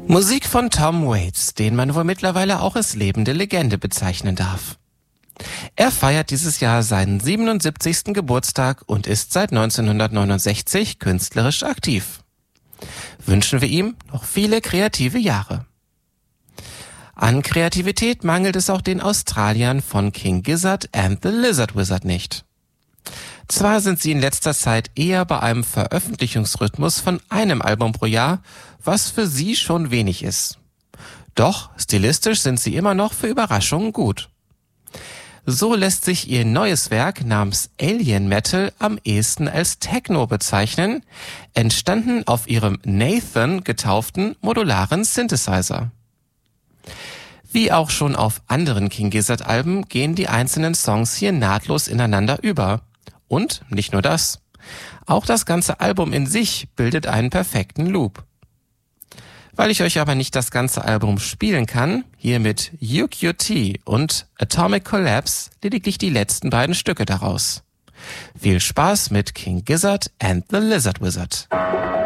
Musik von Tom Waits, den man wohl mittlerweile auch als lebende Legende bezeichnen darf. Er feiert dieses Jahr seinen 77. Geburtstag und ist seit 1969 künstlerisch aktiv. Wünschen wir ihm noch viele kreative Jahre. An Kreativität mangelt es auch den Australiern von King Gizzard and the Lizard Wizard nicht. Zwar sind sie in letzter Zeit eher bei einem Veröffentlichungsrhythmus von einem Album pro Jahr, was für sie schon wenig ist. Doch stilistisch sind sie immer noch für Überraschungen gut. So lässt sich ihr neues Werk namens Alien Metal am ehesten als Techno bezeichnen, entstanden auf ihrem Nathan getauften modularen Synthesizer. Wie auch schon auf anderen King Gizzard Alben gehen die einzelnen Songs hier nahtlos ineinander über. Und nicht nur das, auch das ganze Album in sich bildet einen perfekten Loop. Weil ich euch aber nicht das ganze Album spielen kann, hier mit UQT und Atomic Collapse lediglich die letzten beiden Stücke daraus. Viel Spaß mit King Gizzard and the Lizard Wizard.